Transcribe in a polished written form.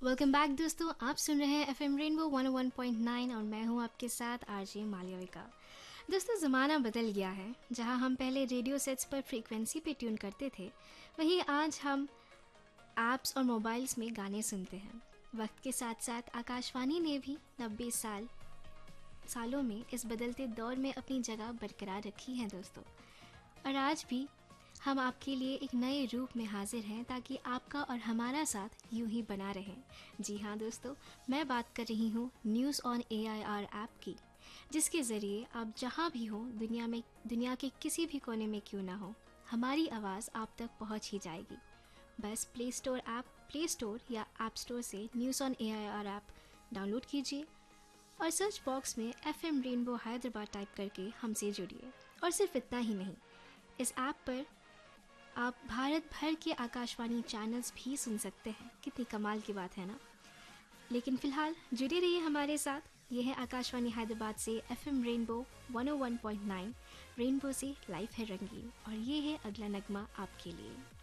Welcome back दोस्तों, आप सुन रहे हैं एफएम रेनबो 101.9 और मैं हूं आपके साथ आरजे मालविका। दोस्तों, ज़माना बदल गया है। जहां हम पहले रेडियो सेट्स पर फ्रीक्वेंसी पे ट्यून करते थे, वहीं आज हम ऐप्स और मोबाइल्स में गाने सुनते हैं। वक्त के साथ साथ आकाशवाणी ने भी 90 सालों में इस बदलते दौर में अपनी जगह बरकरार रखी है दोस्तों। और आज भी हम आपके लिए एक नए रूप में हाजिर हैं ताकि आपका और हमारा साथ यूं ही बना रहे। जी हाँ दोस्तों, मैं बात कर रही हूँ न्यूज़ ऑन AIR ऐप की, जिसके ज़रिए आप जहाँ भी हो दुनिया के किसी भी कोने में क्यों ना हो, हमारी आवाज़ आप तक पहुँच ही जाएगी। बस प्ले स्टोर या ऐप स्टोर से news on AIR app download कीजिए और सर्च बॉक्स में FM रेनबो हैदराबाद टाइप करके हमसे जुड़िए। और सिर्फ इतना ही नहीं, इस ऐप पर आप भारत भर के आकाशवाणी चैनल्स भी सुन सकते हैं। कितनी कमाल की बात है ना। लेकिन फ़िलहाल जुड़े रहिए हमारे साथ। ये है आकाशवाणी हैदराबाद से FM रेनबो 101.9। रेनबो से लाइफ है रंगीन, और ये है अगला नगमा आपके लिए।